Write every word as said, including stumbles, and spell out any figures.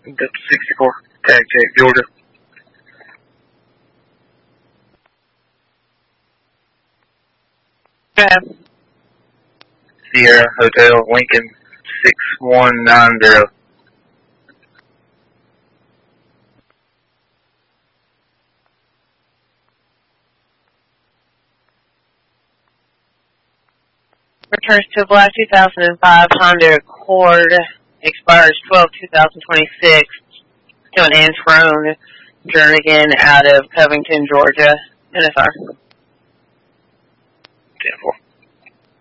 Delta sixty-four, tag check, Georgia. Okay. Sierra Hotel, Lincoln, six one nine zero. Returns to black two thousand five Honda Accord. Expires twelve two thousand twenty-six. To an Antron Jernigan out of Covington, Georgia. N S R. ten four.